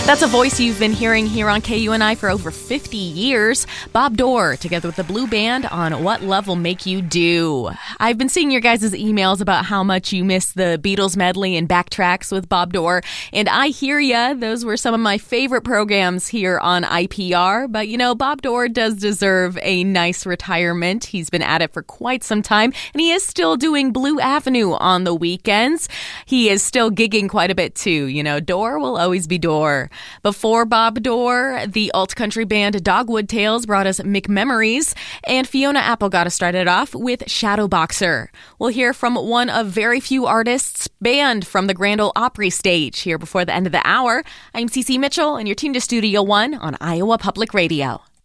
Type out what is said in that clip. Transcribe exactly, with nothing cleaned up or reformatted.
That's a voice you've been hearing here on K U N I for over fifty years. Bob Dorr, together with the Blue Band on What Love Will Make You Do. I've been seeing your guys' emails about how much you miss the Beatles medley and backtracks with Bob Dorr, and I hear ya. Those were some of my favorite programs here on I P R, but you know, Bob Dorr does deserve a nice retirement. He's been at it for quite some time, and he is still doing Blue Avenue on the weekends. He is still gigging quite a bit too. You know, Dorr will always be Dorr. Before Bob Dorr, the alt-country band Dogwood Tales brought us McMemories, and Fiona Apple got us started off with Shadowboxer. We'll hear from one of very few artists banned from the Grand Ole Opry stage here before the end of the hour. I'm Cece Mitchell, and you're tuned to Studio One on Iowa Public Radio.